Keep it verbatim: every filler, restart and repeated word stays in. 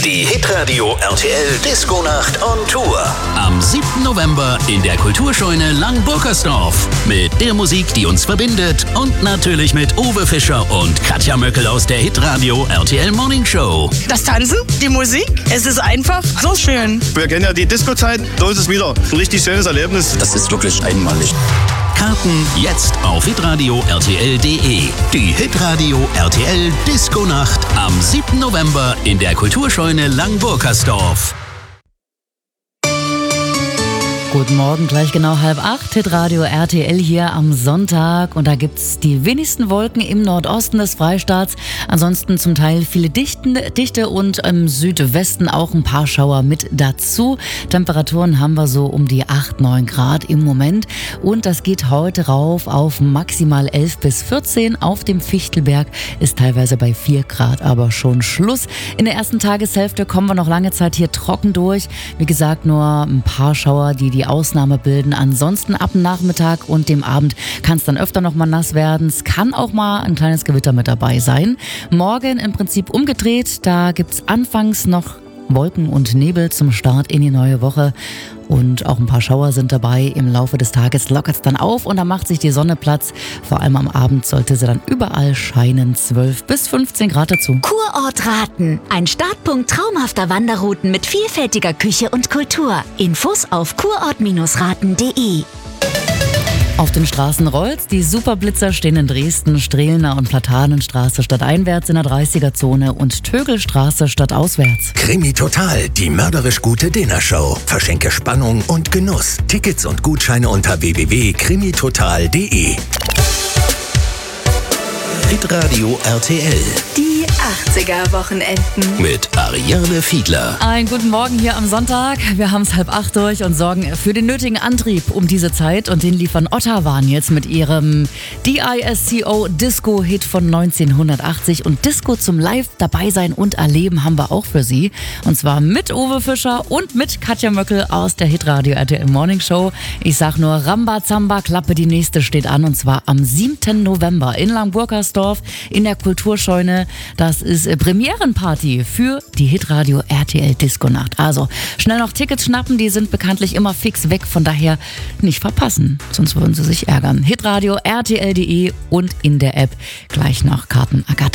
Die Hitradio R T L Disco Nacht on Tour. Am siebten November in der Kulturscheune Langburkersdorf. Mit der Musik, die uns verbindet. Und natürlich mit Uwe Fischer und Katja Möckel aus der Hitradio R T L Morning Show. Das Tanzen, die Musik, es ist einfach so schön. Wir kennen ja die Disco-Zeit, so ist es wieder ein richtig schönes Erlebnis. Das ist wirklich einmalig. Karten jetzt auf hitradio r t l punkt d e. Die Hitradio R T L Disco Nacht am siebten November in der Kulturscheune Langburkersdorf. Guten Morgen, gleich genau halb acht, Hitradio R T L hier am Sonntag. Und da gibt's die wenigsten Wolken im Nordosten des Freistaats. Ansonsten zum Teil viele Dichten, Dichte und im Südwesten auch ein paar Schauer mit dazu. Temperaturen haben wir so um die acht, neun Grad im Moment. Und das geht heute rauf auf maximal elf bis vierzehn. Auf dem Fichtelberg ist teilweise bei vier Grad aber schon Schluss. In der ersten Tageshälfte kommen wir noch lange Zeit hier trocken durch. Wie gesagt, nur ein paar Schauer, die die Ausnahme bilden. Ansonsten ab dem Nachmittag und dem Abend kann es dann öfter noch mal nass werden. Es kann auch mal ein kleines Gewitter mit dabei sein. Morgen im Prinzip umgedreht. Da gibt es anfangs noch Wolken und Nebel zum Start in die neue Woche. Und auch ein paar Schauer sind dabei. Im Laufe des Tages lockert es dann auf und dann macht sich die Sonne Platz. Vor allem am Abend sollte sie dann überall scheinen. zwölf bis fünfzehn Grad dazu. Kurort Raten. Ein Startpunkt traumhafter Wanderrouten mit vielfältiger Küche und Kultur. Infos auf kurort raten punkt de. Auf den Straßen rollt's. Die Superblitzer stehen in Dresden, Strehlner und Platanenstraße stadteinwärts in der dreißiger-Zone und Tögelstraße stadtauswärts. Krimi Total, die mörderisch gute Dinnershow. Verschenke Spannung und Genuss. Tickets und Gutscheine unter w w w punkt krimi total punkt de. Hitradio R T L. Die achtziger-Wochenenden. Mit Ariane Fiedler. Einen guten Morgen hier am Sonntag. Wir haben es halb acht durch und sorgen für den nötigen Antrieb um diese Zeit. Und den liefern Ottawan jetzt mit ihrem D I S C O Disco-Hit von neunzehnhundertachtzig. Und Disco zum Live dabei sein und erleben haben wir auch für Sie. Und zwar mit Uwe Fischer und mit Katja Möckel aus der Hitradio R T L Morning Show. Ich sag nur Rambazamba, Klappe, die nächste steht an. Und zwar am siebten November in Langburkersdorf in der Kulturscheune. Das ist Premierenparty für die Hitradio R T L Disco Nacht. Also schnell noch Tickets schnappen, die sind bekanntlich immer fix weg, von daher nicht verpassen, sonst würden Sie sich ärgern. Hitradio R T L punkt de und in der App gleich noch Karten ergattern.